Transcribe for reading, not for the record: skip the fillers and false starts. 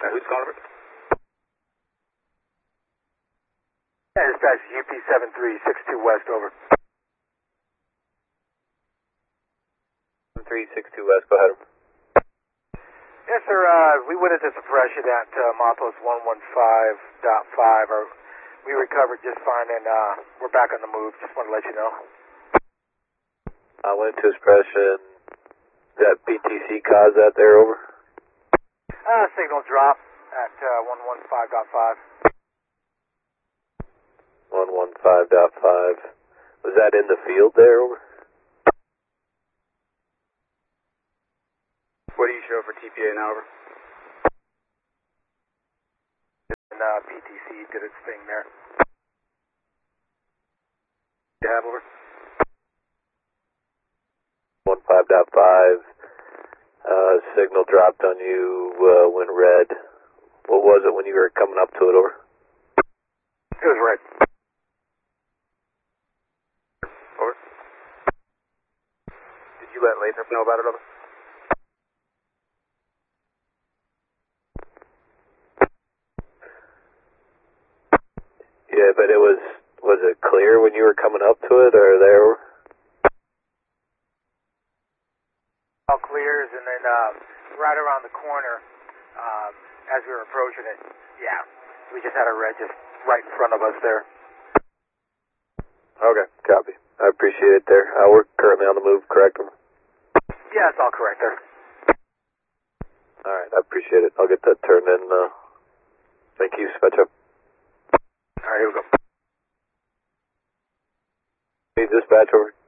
Who's calling over? Yeah, dispatch UP7362 West, over. 362 West, go ahead. Yes, sir. We went into suppression at Matos 115.5. We recovered just fine, and we're back on the move. Just want to let you know. I went to suppression. That BTC cause that there, over? Signal drop at 115.5. 115.5. Was that in the field there, over? What do you show for TPA now, over? And PTC did its thing there. You have, over? 15.5. Signal dropped on you when red. What was it when you were coming up to it, over? It was red. Over. Did you let Lathrop know about it, over? Yeah, but it was it clear when you were coming up to it, or there? All clears, and then right around the corner, as we were approaching it, yeah, we just had a red just right in front of us there. Okay, copy. I appreciate it there. We're currently on the move, correct? Yeah, it's all correct there. Alright, I appreciate it. I'll get that turned in. Thank you, Spetcha. Alright, here we go. Need dispatch, over.